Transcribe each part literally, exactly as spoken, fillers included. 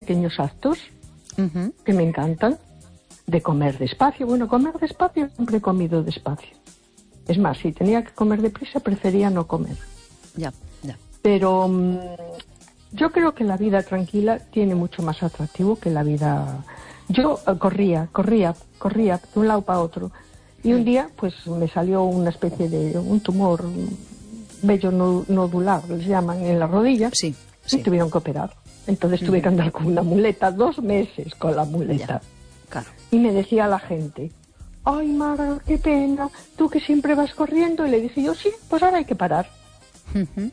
pequeños actos Uh-huh. que me encantan, de comer despacio. Bueno, comer despacio, siempre he comido despacio. Es más, si tenía que comer deprisa, prefería no comer. Ya, ya. Pero um, yo creo que la vida tranquila tiene mucho más atractivo que la vida... Yo uh, corría, corría, corría de un lado para otro. Y un día, pues, me salió una especie de un tumor vello nodular, les llaman, en la rodilla. Sí, Y sí. tuvieron que operar. Entonces tuve Uh-huh. que andar con una muleta, dos meses con la muleta. Ya, claro. Y me decía la gente, ay, Mara, qué pena, tú que siempre vas corriendo. Y le dije yo, sí, pues ahora hay que parar. Uh-huh.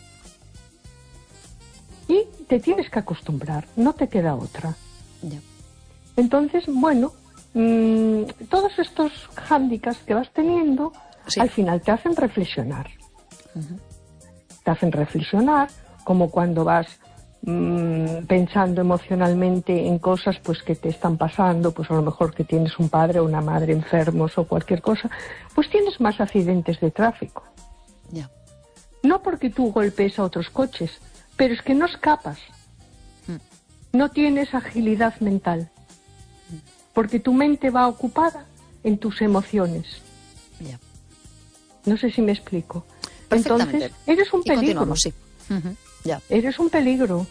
Y te tienes que acostumbrar, no te queda otra. Ya. Entonces, bueno, mmm, todos estos hándicaps que vas teniendo, Sí. al final te hacen reflexionar. Uh-huh. Te hacen reflexionar, como cuando vas mmm, pensando emocionalmente en cosas pues que te están pasando, pues a lo mejor que tienes un padre o una madre enfermos o cualquier cosa, pues tienes más accidentes de tráfico. Ya. No porque tú golpees a otros coches, pero es que no escapas. Mm. No tienes agilidad mental. Porque tu mente va ocupada en tus emociones. Ya. No sé si me explico. Perfectamente. Entonces, eres un Y peligro. continuamos, sí. Uh-huh. Ya. Eres un peligro.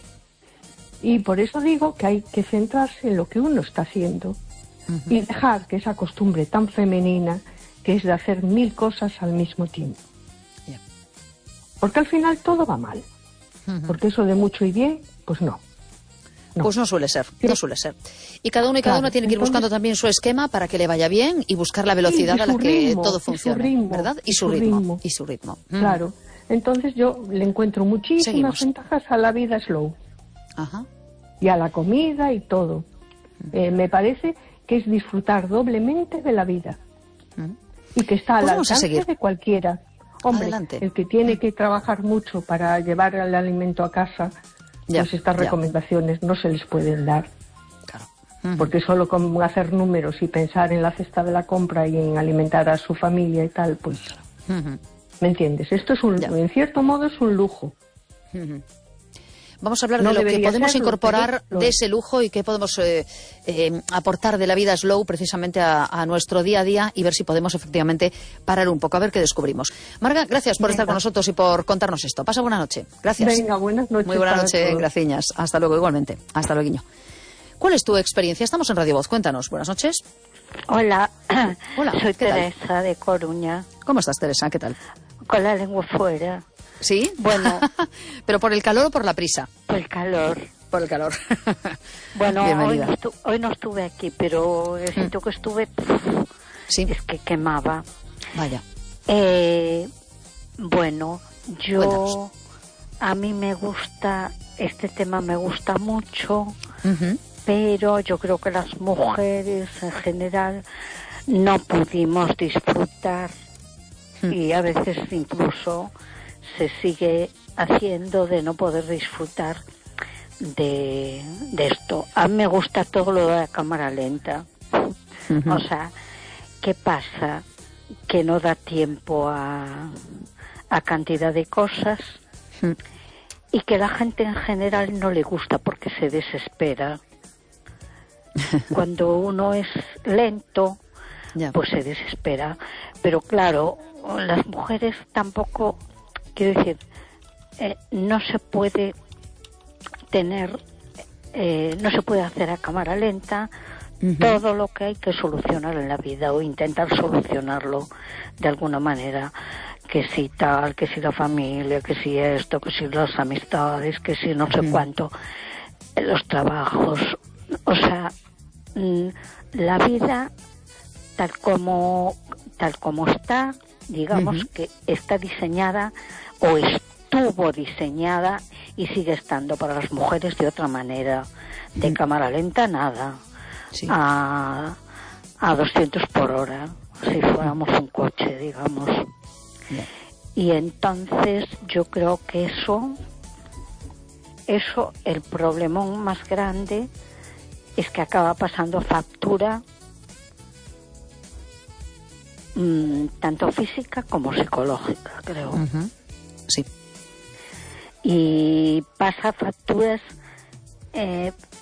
Y por eso digo que hay que centrarse en lo que uno está haciendo. Uh-huh. Y dejar que esa costumbre tan femenina, que es de hacer mil cosas al mismo tiempo. Ya. Porque al final todo va mal. Uh-huh. Porque eso de mucho y bien, pues no. No. Pues no suele ser, Sí. no suele ser. Y cada uno y cada Claro, uno tiene que ir entonces- buscando también su esquema para que le vaya bien y buscar la velocidad Sí, y a la su que ritmo, todo y su funcione, ritmo, ¿verdad? Y y su su ritmo, ritmo. y su ritmo. Mm. Claro. Entonces yo le encuentro muchísimas Seguimos. ventajas a la vida slow. Ajá. Y a la comida y todo. Eh, me parece que es disfrutar doblemente de la vida. Mm. Y que está al Pues vamos a alcance seguir. de cualquiera. Hombre, Adelante. el que tiene que trabajar mucho para llevar el alimento a casa, Ya, pues estas ya. recomendaciones no se les pueden dar. Claro. Ujú. Porque solo con hacer números y pensar en la cesta de la compra y en alimentar a su familia y tal, pues, Ujú. ¿me entiendes? Esto es un, Ya. en cierto modo es un lujo. Ujú. Vamos a hablar No de lo que debería podemos serlo, incorporar pero lo de es. ese lujo y qué podemos eh, eh, aportar de la vida slow precisamente a, a nuestro día a día y ver si podemos efectivamente parar un poco, a ver qué descubrimos. Marga, gracias por Venga. estar con nosotros y por contarnos esto. Pasa buena noche. Gracias. Venga, buenas noches. Muy buena para noche, todos. graciñas. Hasta luego, igualmente. Hasta luego. ¿Cuál es tu experiencia? Estamos en Radio Voz. Cuéntanos. Buenas noches. Hola, Hola, soy ¿qué tal? Teresa de Coruña, ¿Cómo estás, Teresa? ¿Qué tal? con la lengua fuera, ¿Sí? Bueno. ¿Pero por el calor o por la prisa? por el calor. Por el calor. Bueno, hoy Bienvenida. no, estu- hoy no estuve aquí, pero el sitio que estuve pff, Sí, es que quemaba. vaya. Eh, bueno, yo, Cuéntanos. a mí me gusta, este tema me gusta mucho, Ujú. pero yo creo que las mujeres en general no pudimos disfrutar Mm. y a veces incluso se sigue haciendo de no poder disfrutar de, de esto. A mí me gusta todo lo de la cámara lenta. Ujú. O sea, ¿qué pasa? Que no da tiempo a, a cantidad de cosas Mm. y que la gente en general no le gusta porque se desespera. Cuando uno es lento, Ya. pues se desespera. Pero claro, las mujeres tampoco, quiero decir, eh, no se puede tener, eh, no se puede hacer a cámara lenta Ujú. todo lo que hay que solucionar en la vida o intentar solucionarlo de alguna manera. Que si tal, que si la familia, que si esto, que si las amistades, que si no sé Ujú. cuánto, eh, los trabajos. O sea, mm, la vida tal como tal como está, digamos Ujú. que está diseñada o estuvo diseñada y sigue estando para las mujeres de otra manera. De Mm. cámara lenta nada, Sí. a, a doscientos por hora, si fuéramos un coche, digamos. Ya. Y entonces yo creo que eso, eso, el problemón más grande es que acaba pasando factura mmm, tanto física como psicológica, creo. Ujú. Sí. Y pasa facturas eh,